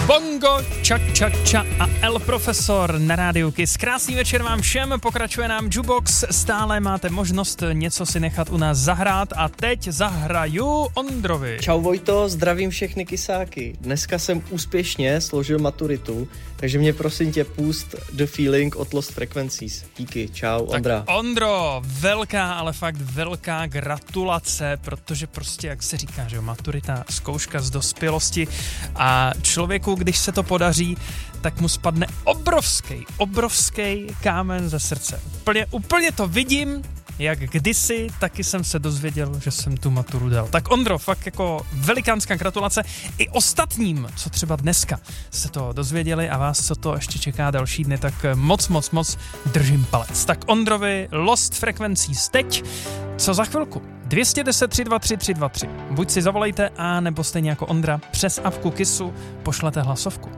Bongo, čak, čak, ča a El Profesor na rádiu Kiss. Krásný večer vám všem, pokračuje nám Jukebox, stále máte možnost něco si nechat u nás zahrát a teď zahraju Ondrovi. Čau Vojto, zdravím všechny kysáky. Dneska jsem úspěšně složil maturitu, takže mě prosím tě pust The Feeling od Lost Frequencies. Díky, čau Ondra. Tak Ondro, velká, ale fakt velká gratulace, protože prostě, jak se říká, že maturita, zkouška z dospělosti a člověku, když se to podaří, tak mu spadne obrovský kámen ze srdce. Úplně to vidím, jak kdysi taky jsem se dozvěděl, že jsem tu maturu dal. Tak Ondro, fakt jako velikánská gratulace i ostatním, co třeba dneska se to dozvěděli a vás, co to ještě čeká další dny, tak moc držím palec. Tak Ondrovi Lost Frequencies teď, co za chvilku? 210 323 323. Buď si zavolejte, a nebo stejně jako Ondra přes apku Kissu pošlete hlasovku.